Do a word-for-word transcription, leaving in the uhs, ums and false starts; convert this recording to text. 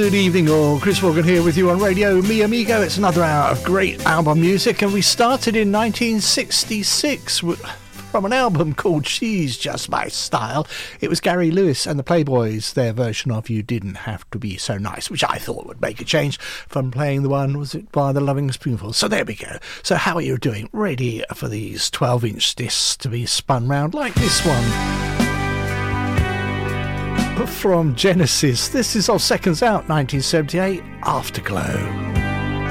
Good evening all, Chris Morgan here with you on Radio Mi Amigo. It's another hour of great album music, and we started in nineteen sixty-six from an album called She's Just My Style. It was Gary Lewis and the Playboys, their version of You Didn't Have to Be So Nice, which I thought would make a change from playing the one, was it by the Loving Spoonful? So there we go. So how are you doing? Ready for these twelve inch discs to be spun round like this one? From Genesis, this is of Seconds Out, nineteen seventy-eight, Afterglow.